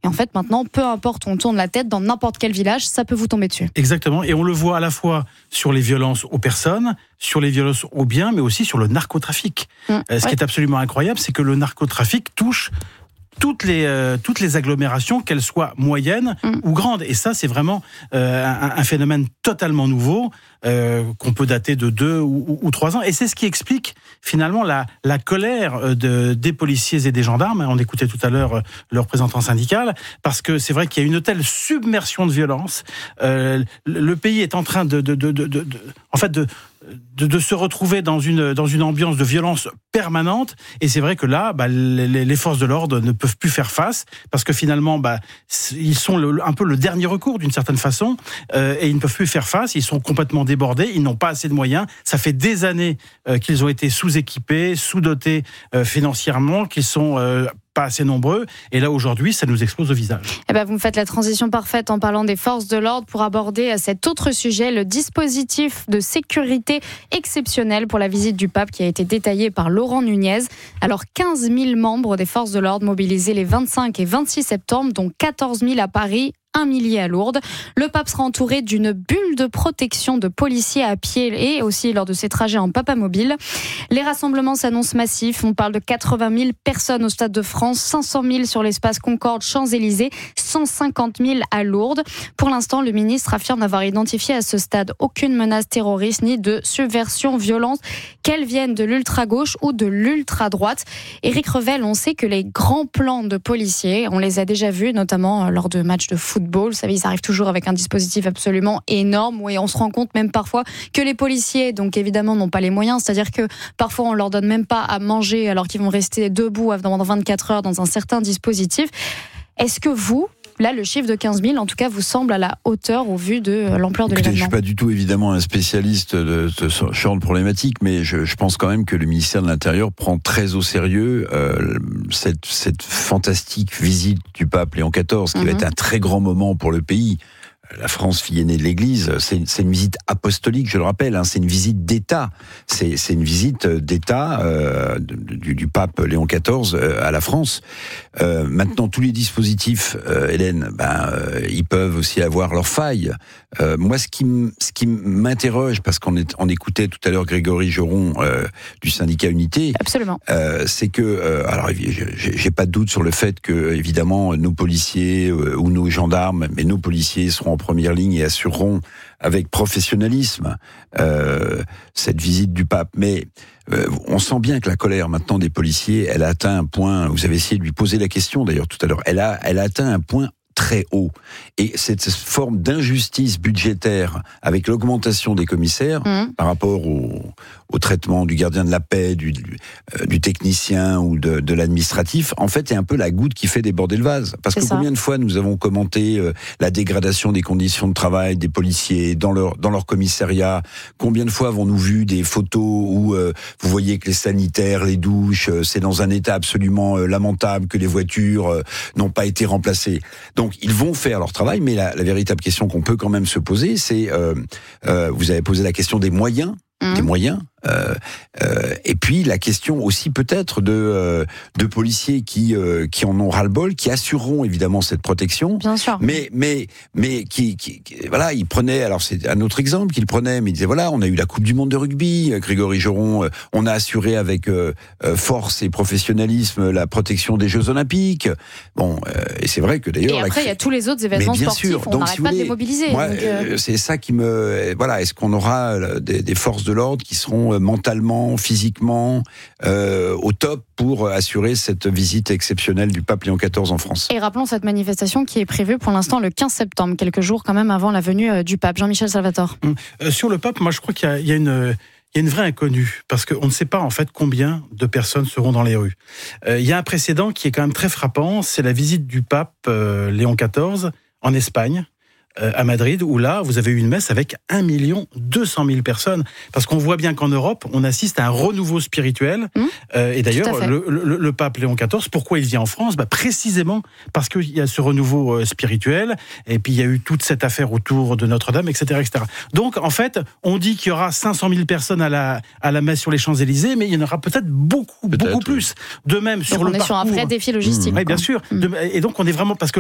Et en fait, maintenant, peu importe où on tourne la tête, dans n'importe quel village, ça peut vous tomber dessus. Exactement. Et on le voit à la fois sur les violences aux personnes, sur les violences aux biens, mais aussi sur le narcotrafic. Ce qui est absolument incroyable, c'est que le narcotrafic touche toutes les agglomérations, qu'elles soient moyennes ou grandes. Et ça, c'est vraiment un phénomène totalement nouveau qu'on peut dater de 2 ou 3 ans. Et c'est ce qui explique finalement la colère des policiers et des gendarmes. On écoutait tout à l'heure le représentant syndical, parce que c'est vrai qu'il y a une telle submersion de violence. Le pays est en train de se retrouver dans une ambiance de violence permanente, et c'est vrai que là, les forces de l'ordre ne peuvent plus faire face, parce que finalement, ils sont un peu le dernier recours d'une certaine façon, et ils ne peuvent plus faire face, ils sont complètement débordés, ils n'ont pas assez de moyens, ça fait des années qu'ils ont été sous-équipés, sous-dotés financièrement, qu'ils sont pas assez nombreux, et là aujourd'hui ça nous explose au visage. Vous me faites la transition parfaite en parlant des forces de l'ordre pour aborder cet autre sujet, le dispositif de sécurité exceptionnel pour la visite du pape qui a été détaillé par Laurent Nunez. Alors 15 000 membres des forces de l'ordre mobilisés les 25 et 26 septembre, dont 14 000 à Paris, 1 millier à Lourdes. Le pape sera entouré d'une bulle de protection de policiers à pied et aussi lors de ses trajets en papamobile. Les rassemblements s'annoncent massifs. On parle de 80 000 personnes au Stade de France, 500 000 sur l'espace Concorde, Champs-Élysées, 150 000 à Lourdes. Pour l'instant, le ministre affirme n'avoir identifié à ce stade aucune menace terroriste ni de subversion violente, qu'elle vienne de l'ultra-gauche ou de l'ultra-droite. Éric Revel, on sait que les grands plans de policiers, on les a déjà vus, notamment lors de matchs de football. Vous savez, ils arrivent toujours avec un dispositif absolument énorme, où on se rend compte même parfois que les policiers, donc évidemment, n'ont pas les moyens. C'est-à-dire que parfois, on leur donne même pas à manger alors qu'ils vont rester debout pendant 24 heures dans un certain dispositif. Est-ce que vous, là, le chiffre de 15 000, en tout cas, vous semble à la hauteur au vu de l'ampleur de l'événement? Je ne suis pas du tout, évidemment, un spécialiste de ce genre de problématique, mais je pense quand même que le ministère de l'Intérieur prend très au sérieux cette fantastique visite du pape Léon XIV, qui va être un très grand moment pour le pays. La France, fille aînée de l'Église, c'est une visite apostolique, je le rappelle, c'est une visite d'État. C'est une visite d'État du pape Léon XIV à la France. Maintenant, tous les dispositifs, Hélène, ils peuvent aussi avoir leurs failles. Moi, ce qui m'interroge, parce qu'on écoutait tout à l'heure Grégory Joron du syndicat Unité. Absolument. C'est que, alors, j'ai pas de doute sur le fait que, évidemment, nos policiers ou nos gendarmes, mais nos policiers seront en première ligne et assureront avec professionnalisme cette visite du pape. Mais on sent bien que la colère maintenant des policiers, elle a atteint un point. Vous avez essayé de lui poser la question d'ailleurs tout à l'heure. Elle a atteint un point très haut. Et cette forme d'injustice budgétaire avec l'augmentation des commissaires par rapport au traitement du gardien de la paix, du technicien ou de l'administratif, en fait, est un peu la goutte qui fait déborder le vase. Parce que combien de fois nous avons commenté la dégradation des conditions de travail des policiers dans leur commissariat? Combien de fois avons-nous vu des photos où vous voyez que les sanitaires, les douches, c'est dans un état absolument lamentable, que les voitures n'ont pas été remplacées. Donc, ils vont faire leur travail, mais la véritable question qu'on peut quand même se poser, c'est, vous avez posé la question des moyens. Et puis la question aussi peut-être de policiers qui en ont ras-le-bol, qui assureront évidemment cette protection. Bien sûr. Mais qui voilà, ils prenaient, alors c'est un autre exemple qu'ils prenaient, mais ils disaient voilà, on a eu la Coupe du Monde de rugby, Grégory Joron, on a assuré avec force et professionnalisme la protection des Jeux Olympiques. Bon, et c'est vrai que d'ailleurs. Et après il y a tous les autres événements sportifs, on n'arrête pas de les mobiliser. Moi, c'est ça qui me voilà. Est-ce qu'on aura des forces de l'ordre qui seront mentalement, physiquement au top pour assurer cette visite exceptionnelle du pape Léon XIV en France. Et rappelons cette manifestation qui est prévue pour l'instant le 15 septembre, quelques jours quand même avant la venue du pape. Jean-Michel Salvatore. Sur le pape, moi je crois qu'il y a une vraie inconnue, parce qu'on ne sait pas en fait combien de personnes seront dans les rues. Il y a un précédent qui est quand même très frappant, c'est la visite du pape Léon XIV en Espagne, à Madrid, où là, vous avez eu une messe avec 1 200 000 personnes. Parce qu'on voit bien qu'en Europe, on assiste à un renouveau spirituel. Et d'ailleurs, le pape Léon XIV, pourquoi il vient en France ? Précisément parce qu'il y a ce renouveau spirituel, et puis il y a eu toute cette affaire autour de Notre-Dame, etc., etc. Donc, en fait, on dit qu'il y aura 500 000 personnes à la messe sur les Champs-Élysées, mais il y en aura peut-être beaucoup plus. De même, sur le parcours... On est sur un vrai défi logistique. Oui, bien sûr. Et donc, on est vraiment... Parce que